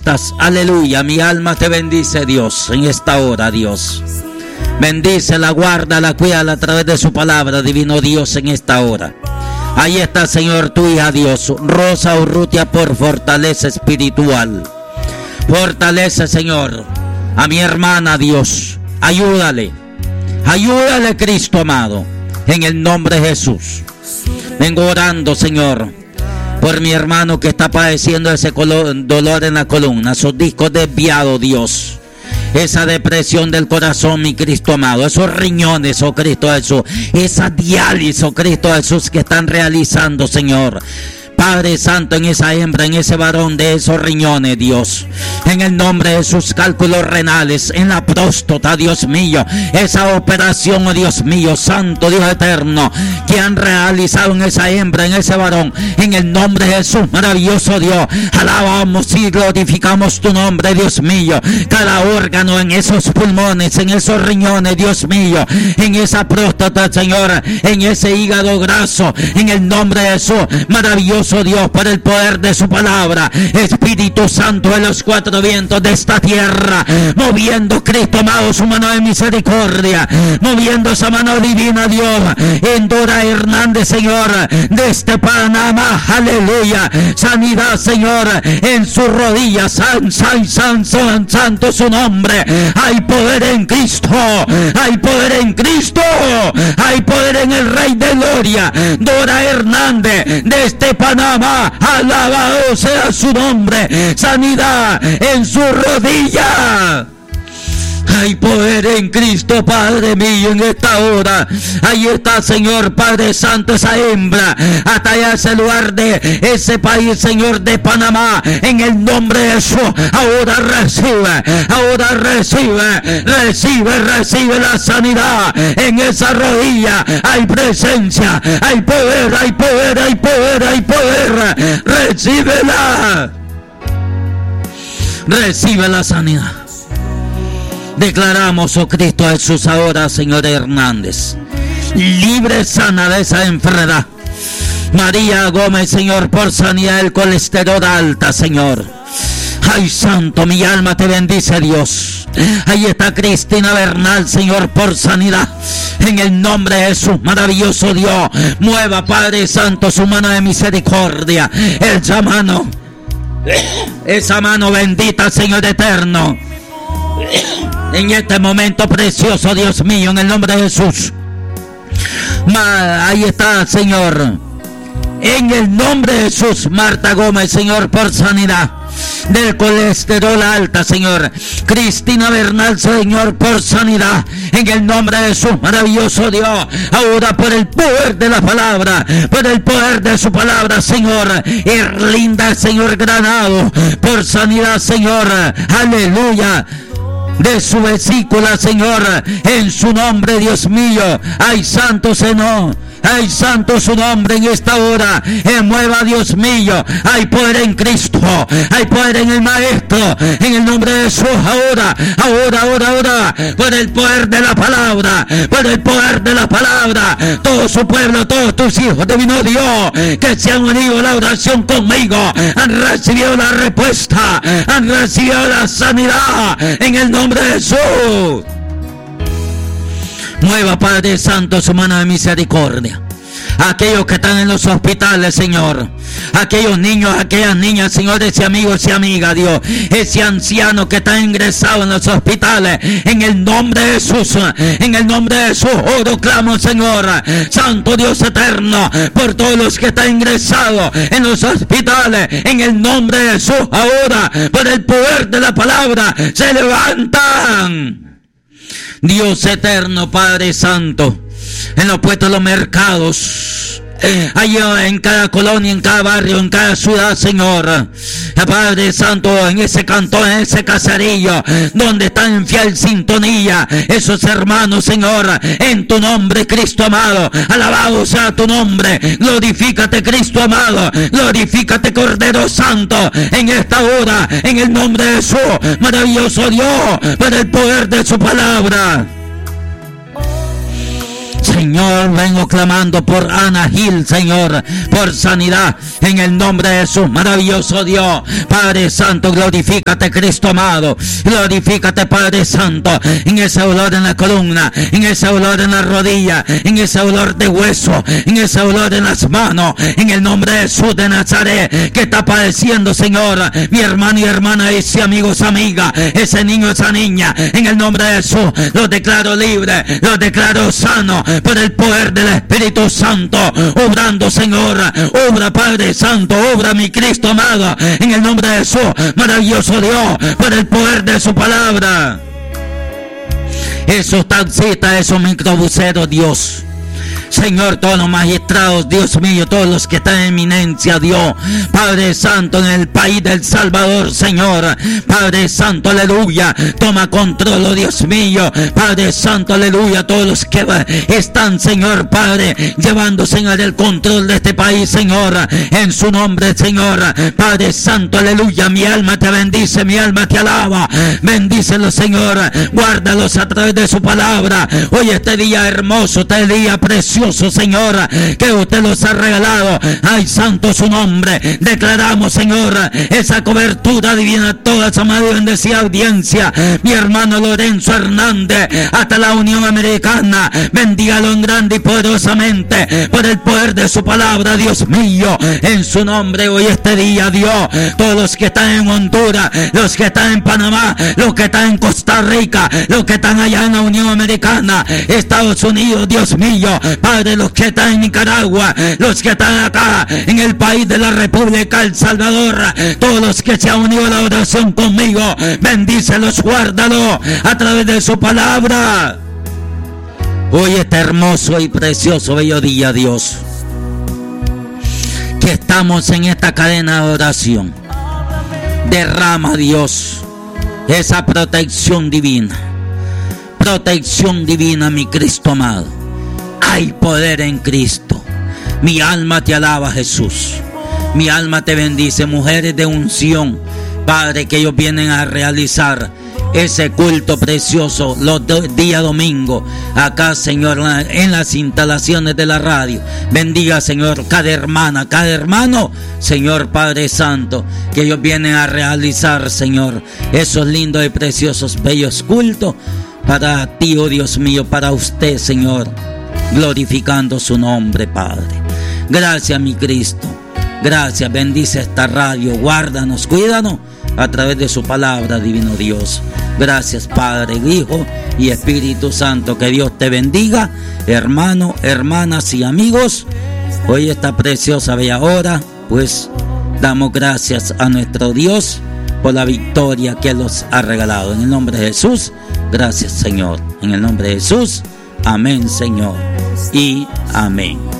estás. Aleluya. Mi alma te bendice, Dios, en esta hora, Dios. Bendícela, guárdala, cuídala a través de su palabra, divino Dios, en esta hora. Ahí está, Señor, tu hija, Dios, Rosa Urrutia, por fortaleza espiritual. Fortalece, Señor, a mi hermana, Dios. Ayúdale, Cristo amado, en el nombre de Jesús. Vengo orando, Señor, por mi hermano que está padeciendo ese dolor en la columna, esos discos desviados, Dios. Esa depresión del corazón, mi Cristo amado. Esos riñones, oh Cristo Jesús. Esa diálisis, oh Cristo Jesús, que están realizando, Señor. Padre Santo, en esa hembra, en ese varón de esos riñones, Dios. En el nombre de sus cálculos renales, en la próstata, Dios mío. Esa operación, oh Dios mío, Santo Dios eterno, que han realizado en esa hembra, en ese varón. En el nombre de Jesús, maravilloso Dios. Alabamos y glorificamos tu nombre, Dios mío. Cada órgano en esos pulmones, en esos riñones, Dios mío. En esa próstata, Señor. En ese hígado graso. En el nombre de Jesús, maravilloso Dios, por el poder de su palabra. Espíritu Santo de los cuatro vientos de esta tierra, moviendo, Cristo amado, su mano de misericordia, moviendo esa mano divina, Dios, en Dora Hernández, Señor, desde Panamá, aleluya. Sanidad, Señor, en sus rodillas. Santo su nombre. Hay poder en Cristo, hay poder en Cristo, hay poder en el Rey de Gloria. Dora Hernández, desde Panamá, alabado sea su nombre. Sanidad en su rodilla. Hay poder en Cristo, Padre mío, en esta hora. Ahí está, Señor, Padre Santo, esa hembra, hasta allá ese lugar de ese país, Señor, de Panamá, en el nombre de Jesús. Ahora recibe la sanidad en esa rodilla. Hay presencia, hay poder. Recibe la sanidad. Declaramos, oh Cristo Jesús, ahora, Señor Hernández, libre, sana de esa enfermedad. María Gómez, Señor, por sanidad del colesterol alta, Señor. Ay, Santo, mi alma te bendice, Dios. Ahí está Cristina Bernal, Señor, por sanidad. En el nombre de Jesús, maravilloso Dios. Mueva, Padre Santo, su mano de misericordia. Esa mano bendita, Señor eterno. En este momento precioso, Dios mío, en el nombre de Jesús. Ahí está, Señor. En el nombre de Jesús, Marta Gómez, Señor, por sanidad del colesterol alta, Señor. Cristina Bernal, Señor, por sanidad. En el nombre de Jesús, maravilloso Dios. Ahora por el poder de la palabra, por el poder de su palabra, Señor. Erlinda, Señor, Granado, por sanidad, Señor. Aleluya. De su vesícula, Señor, en su nombre, Dios mío. Ay, santo Señor. Ay, santo su nombre en esta hora. Mueva, Dios mío. Hay poder en Cristo. Hay poder en el Maestro. En el nombre de Jesús. Ahora. Por el poder de la palabra. Por el poder de la palabra. Todo su pueblo, todos tus hijos, divino Dios, que se han unido a la oración conmigo, han recibido la respuesta. Han recibido la sanidad. En el nombre de Jesús. Mueva, Padre Santo, su mano de misericordia. Aquellos que están en los hospitales, Señor. Aquellos niños, aquellas niñas, Señor, ese amigo, esa amiga, Dios. Ese anciano que está ingresado en los hospitales. En el nombre de Jesús. En el nombre de Jesús. Oro, clamo, Señor. Santo Dios eterno. Por todos los que están ingresados en los hospitales. En el nombre de Jesús. Ahora, por el poder de la palabra, se levantan. Dios eterno, Padre Santo, en los puestos de los mercados, allá en cada colonia, en cada barrio, en cada ciudad, Señor. Padre Santo, en ese cantón, en ese caserillo, donde están en fiel sintonía esos hermanos, Señor, en tu nombre, Cristo amado. Alabado sea tu nombre. Glorifícate, Cristo amado. Glorifícate, Cordero Santo, en esta hora, en el nombre de Jesús. Maravilloso Dios, por el poder de su palabra. Señor, vengo clamando por Ana Gil, Señor, por sanidad, en el nombre de Jesús, maravilloso Dios. Padre Santo, glorifícate, Cristo amado, glorifícate, Padre Santo, en ese dolor en la columna, en ese dolor en la rodilla, en ese dolor de hueso, en ese dolor en las manos, en el nombre de Jesús de Nazaret, que está padeciendo, Señor, mi hermano y hermana, ese amigos, amiga, ese niño, esa niña, en el nombre de Jesús, los declaro libres, los declaro sanos, por el poder del Espíritu Santo, obrando, Señor, obra, Padre Santo, obra, mi Cristo amado, en el nombre de Jesús, maravilloso Dios, por el poder de su palabra. Esos taxistas, esos microbuseros, Dios, Señor, todos los magistrados, Dios mío, todos los que están en eminencia, Dios, Padre Santo, en el país del Salvador, Señor, Padre Santo, aleluya, toma control, oh Dios mío, Padre Santo, aleluya, todos los que están, Señor, Padre, llevando, Señor, el control de este país, Señor, en su nombre, Señor, Padre Santo, aleluya, mi alma te bendice, mi alma te alaba, bendícelos, Señor, guárdalos a través de su palabra, hoy este día hermoso, este día precioso, Señor, que usted los ha regalado. Ay, santo su nombre. Declaramos, Señor, esa cobertura divina a toda esa madre bendecida audiencia. Mi hermano Lorenzo Hernández, hasta la Unión Americana, bendígalo en grande y poderosamente por el poder de su palabra, Dios mío, en su nombre hoy este día, Dios. Todos los que están en Honduras, los que están en Panamá, los que están en Costa Rica, los que están allá en la Unión Americana, Estados Unidos, Dios mío, Padre, los que están en Nicaragua, los que están acá en el país de la República El Salvador, todos los que se han unido a la oración conmigo, bendícelos, guárdalos a través de su palabra. Hoy este hermoso y precioso bello día, Dios, que estamos en esta cadena de oración, derrama, Dios, esa protección divina, mi Cristo amado. Hay poder en Cristo. Mi alma te alaba, Jesús. Mi alma te bendice. Mujeres de unción, Padre, que ellos vienen a realizar ese culto precioso los días domingo acá, Señor, en las instalaciones de la radio. Bendiga, Señor, cada hermana, cada hermano, Señor Padre Santo, que ellos vienen a realizar, Señor, esos lindos y preciosos bellos cultos para ti, oh Dios mío, para usted, Señor, glorificando su nombre, Padre. Gracias, mi Cristo. Gracias, bendice esta radio, guárdanos, cuídanos a través de su palabra, divino Dios. Gracias, Padre, Hijo y Espíritu Santo. Que Dios te bendiga, hermanos, hermanas y amigos. Hoy esta preciosa bella hora, pues damos gracias a nuestro Dios por la victoria que Él nos ha regalado. En el nombre de Jesús, gracias, Señor. En el nombre de Jesús, amén, Señor, y amén.